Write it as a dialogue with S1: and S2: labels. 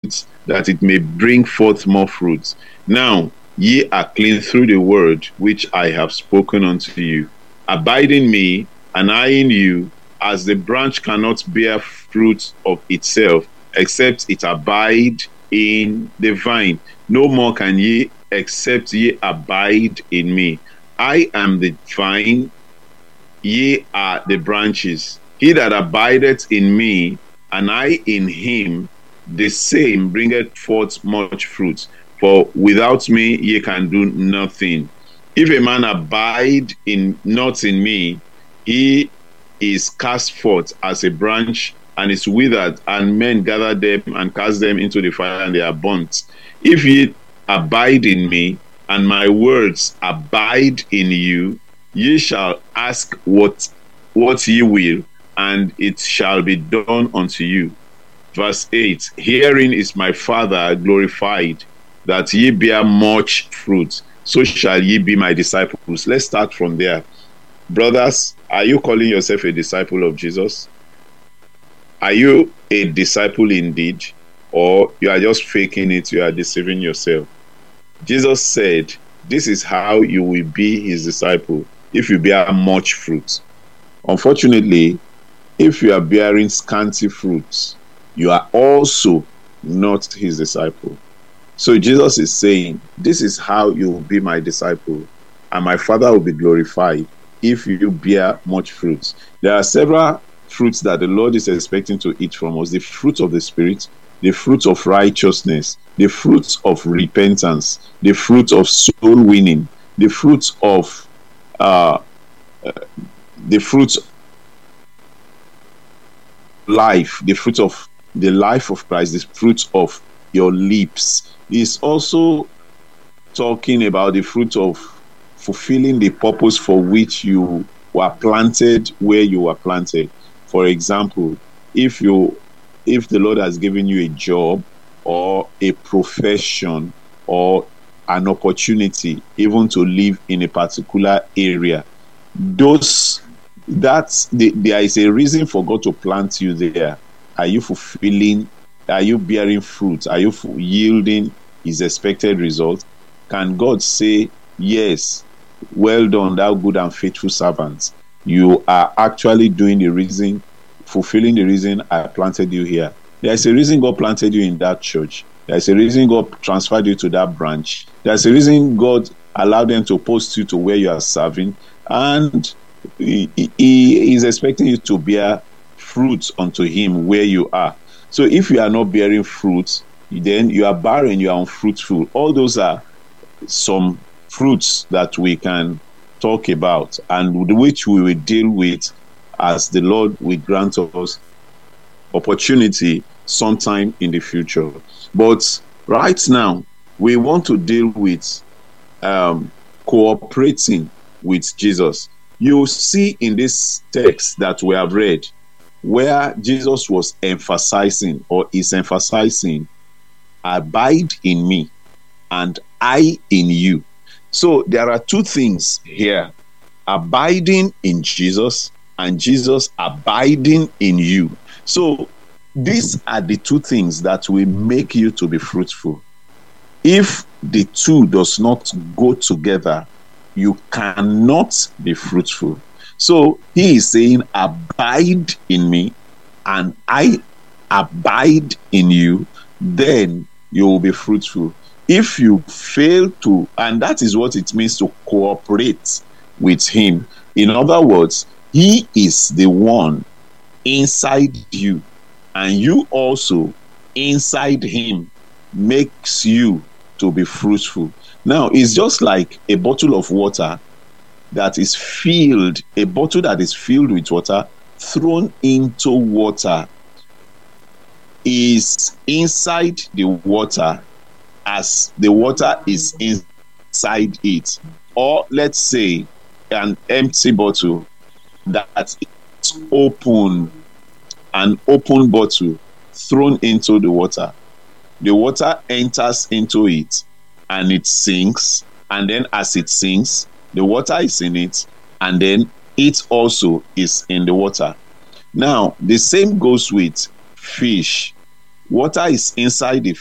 S1: it, that it may bring forth more fruit. Now ye are clean through the word which I have spoken unto you. Abide in me, and I in you, as the branch cannot bear fruit of itself, except it abide in the vine. No more can ye, except ye abide in me. I am the vine, ye are the branches. He that abideth in me, and I in him, the same bringeth forth much fruit. For without me ye can do nothing. If a man abide not in me, he is cast forth as a branch and is withered, and men gather them and cast them into the fire, and they are burnt. If ye abide in me, and my words abide in you, ye shall ask what ye will, and it shall be done unto you. Verse 8, herein is my Father glorified, that ye bear much fruit, so shall ye be my disciples. Let's start from there. Brothers, are you calling yourself a disciple of Jesus? Are you a disciple indeed? Or you are just faking it, you are deceiving yourself? Jesus said, this is how you will be his disciple, if you bear much fruit. Unfortunately, if you are bearing scanty fruits, you are also not his disciple. So Jesus is saying, this is how you will be my disciple, and my Father will be glorified if you bear much fruit. There are several fruits that the Lord is expecting to eat from us: the fruit of the Spirit, the fruit of righteousness, the fruit of repentance, the fruit of soul winning, the fruit of life, the fruit of the life of Christ, the fruit of your lips. He's also talking about the fruit of fulfilling the purpose for which you were planted where you were planted. For example, if the Lord has given you a job or a profession or an opportunity even to live in a particular area, there is a reason for God to plant you there. Are you fulfilling? Are you bearing fruit? Are you yielding his expected result? Can God say, yes, well done, thou good and faithful servant? You are actually doing the reason, fulfilling the reason I planted you here. There's a reason God planted you in that church. There's a reason God transferred you to that branch. There's a reason God allowed them to post you to where you are serving. And he is expecting you to bear fruit unto him where you are. So if you are not bearing fruit, then you are barren, you are unfruitful. All those are some fruits that we can talk about, and which we will deal with as the Lord will grant us opportunity sometime in the future. But right now, we want to deal with cooperating with Jesus. You see in this text that we have read, where Jesus was emphasizing, or is emphasizing, abide in me and I in you. So there are two things here: abiding in Jesus and Jesus abiding in you. So these are the two things that will make you to be fruitful. If the two does not go together, you cannot be fruitful. So he is saying, abide in me and I abide in you, then you will be fruitful. If you fail to, and that is what it means to cooperate with him. In other words, he is the one inside you, and you also inside him, makes you to be fruitful. Now, it's just like a bottle of water that is filled, a bottle that is filled with water, thrown into water, is inside the water as the water is inside it. Or let's say an empty bottle that is open, an open bottle thrown into the water. The water enters into it and it sinks, and then as it sinks, the water is in it, and then it also is in the water. Now, the same goes with fish. Water is inside the